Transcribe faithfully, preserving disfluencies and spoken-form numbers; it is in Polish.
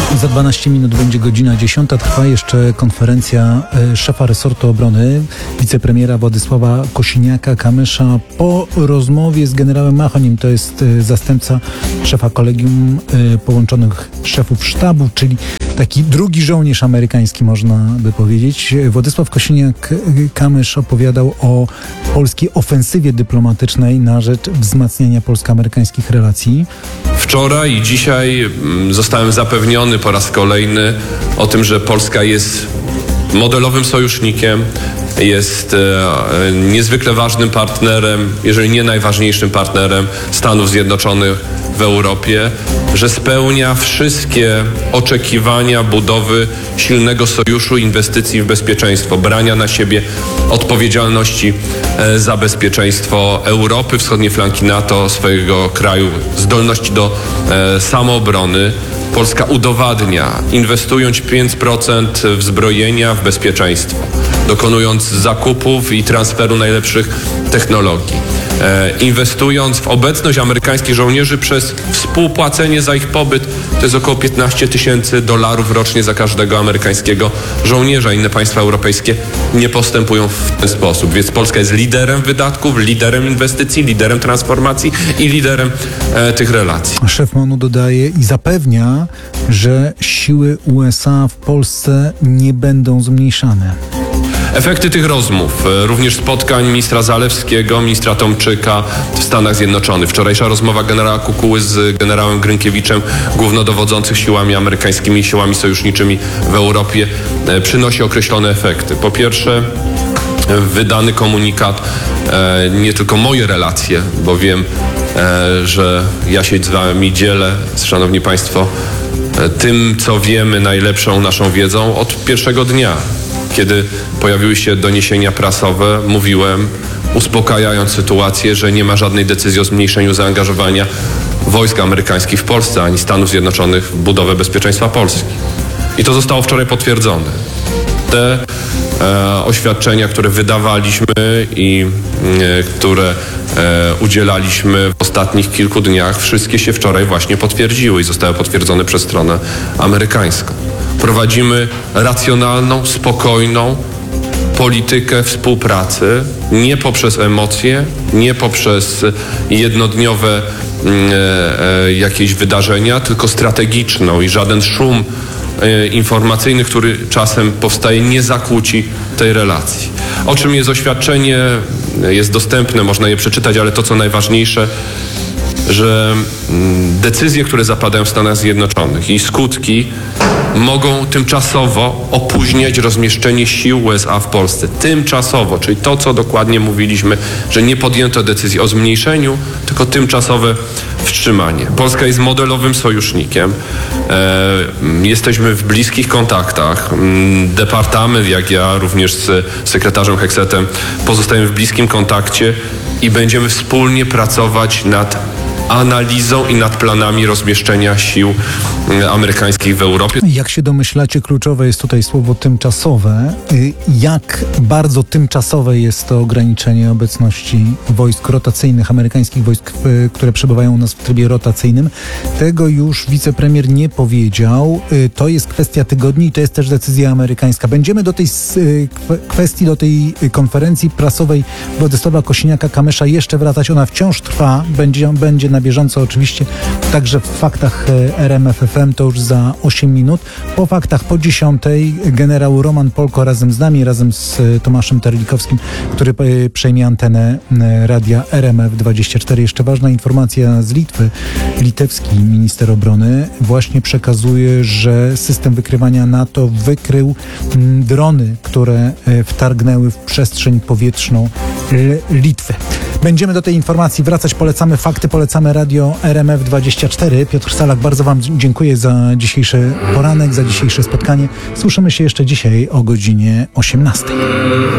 Za dwanaście minut będzie godzina dziesiąta. Trwa jeszcze konferencja szefa resortu obrony, wicepremiera Władysława Kosiniaka-Kamysza po rozmowie z generałem Machonim. To jest zastępca szefa Kolegium Połączonych Szefów Sztabu, czyli taki drugi żołnierz amerykański, można by powiedzieć. Władysław Kosiniak-Kamysz opowiadał o polskiej ofensywie dyplomatycznej na rzecz wzmacniania polsko-amerykańskich relacji. Wczoraj i dzisiaj zostałem zapewniony po raz kolejny o tym, że Polska jest modelowym sojusznikiem, jest e, niezwykle ważnym partnerem, jeżeli nie najważniejszym partnerem Stanów Zjednoczonych w Europie, że spełnia wszystkie oczekiwania budowy silnego sojuszu, inwestycji w bezpieczeństwo, brania na siebie odpowiedzialności e, za bezpieczeństwo Europy, wschodniej flanki NATO, swojego kraju, zdolności do e, samoobrony. Polska udowadnia, inwestując pięć procent w zbrojenia, w bezpieczeństwo, dokonując zakupów i transferu najlepszych technologii, e, inwestując w obecność amerykańskich żołnierzy przez współpłacenie za ich pobyt, to jest około piętnaście tysięcy dolarów rocznie za każdego amerykańskiego żołnierza. Inne państwa europejskie nie postępują w ten sposób, więc Polska jest liderem wydatków, liderem inwestycji, liderem transformacji i liderem e, tych relacji. Szef M O N-u dodaje i zapewnia, że siły U S A w Polsce nie będą zmniejszane. Efekty tych rozmów, również spotkań ministra Zalewskiego, ministra Tomczyka w Stanach Zjednoczonych. Wczorajsza rozmowa generała Kukuły z generałem Grynkiewiczem, głównodowodzących siłami amerykańskimi i siłami sojuszniczymi w Europie, przynosi określone efekty. Po pierwsze, wydany komunikat, nie tylko moje relacje, bo wiem, że ja się z wami dzielę, szanowni państwo, tym, co wiemy, najlepszą naszą wiedzą od pierwszego dnia. Kiedy pojawiły się doniesienia prasowe, mówiłem, uspokajając sytuację, że nie ma żadnej decyzji o zmniejszeniu zaangażowania wojsk amerykańskich w Polsce, ani Stanów Zjednoczonych w budowę bezpieczeństwa Polski. I to zostało wczoraj potwierdzone. Te e, oświadczenia, które wydawaliśmy i e, które e, udzielaliśmy w ostatnich kilku dniach, wszystkie się wczoraj właśnie potwierdziły i zostały potwierdzone przez stronę amerykańską. Prowadzimy racjonalną, spokojną politykę współpracy, nie poprzez emocje, nie poprzez jednodniowe e, e, jakieś wydarzenia, tylko strategiczną i żaden szum e, informacyjny, który czasem powstaje, nie zakłóci tej relacji. O czym jest oświadczenie, jest dostępne, można je przeczytać, ale to, co najważniejsze, że decyzje, które zapadają w Stanach Zjednoczonych i skutki mogą tymczasowo opóźniać rozmieszczenie sił U S A w Polsce. Tymczasowo, czyli to, co dokładnie mówiliśmy, że nie podjęto decyzji o zmniejszeniu, tylko tymczasowe wstrzymanie. Polska jest modelowym sojusznikiem. E, jesteśmy w bliskich kontaktach. Departament, jak ja, również z sekretarzem Heksetem, pozostajemy w bliskim kontakcie i będziemy wspólnie pracować nad analizą i nad planami rozmieszczenia sił amerykańskich w Europie. Jak się domyślacie, kluczowe jest tutaj słowo tymczasowe. Jak bardzo tymczasowe jest to ograniczenie obecności wojsk rotacyjnych, amerykańskich wojsk, które przebywają u nas w trybie rotacyjnym? Tego już wicepremier nie powiedział. To jest kwestia tygodni i to jest też decyzja amerykańska. Będziemy do tej kwestii, do tej konferencji prasowej Władysława Kosiniaka-Kamysza jeszcze wracać. Ona wciąż trwa, będzie, będzie na bieżąco oczywiście, także w faktach R M F F M to już za osiem minut. Po faktach po dziesiątej generał Roman Polko razem z nami, razem z Tomaszem Terlikowskim, który przejmie antenę radia R M F dwadzieścia cztery. Jeszcze ważna informacja z Litwy. Litewski minister obrony właśnie przekazuje, że system wykrywania NATO wykrył drony, które wtargnęły w przestrzeń powietrzną Litwy. Będziemy do tej informacji wracać. Polecamy fakty, polecamy radio R M F dwadzieścia cztery. Piotr Salak, bardzo wam dziękuję za dzisiejszy poranek, za dzisiejsze spotkanie. Słyszymy się jeszcze dzisiaj o godzinie osiemnastej.